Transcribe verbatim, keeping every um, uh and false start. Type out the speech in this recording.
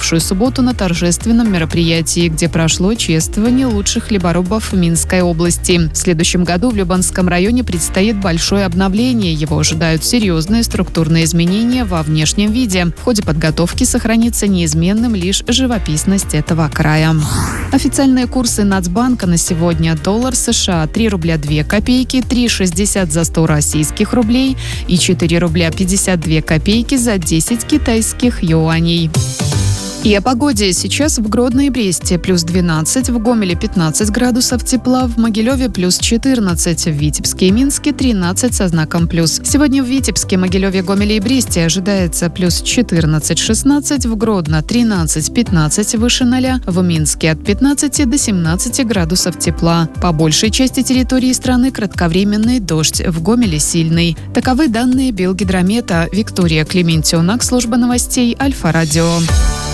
минувшую субботу на торжественном мероприятии, где прошло чествование лучших хлеборобов Минской области. В следующем году в Любанском районе предстоит большое обновление. Его ожидают серьезные структурные изменения во внешнем виде. В ходе подготовки сохранится неизменным лишь живописность этого края. Официальные курсы Нацбанка на сегодня: доллар США три рубля две копейки, три шестьдесят за сто российских рублей и четыре рубля пятьдесят две копейки за десять китайских юаней. И о погоде. Сейчас в Гродно и Бресте плюс двенадцать, в Гомеле пятнадцать градусов тепла, в Могилеве плюс четырнадцать, в Витебске и Минске тринадцать со знаком плюс. Сегодня в Витебске, Могилеве, Гомеле и Бресте ожидается плюс четырнадцать-шестнадцать, в Гродно тринадцать-пятнадцать выше ноля, в Минске от пятнадцати до семнадцати градусов тепла. По большей части территории страны кратковременный дождь, в Гомеле сильный. Таковы данные Белгидромета. Виктория Клементьевна, служба новостей Альфа-Радио.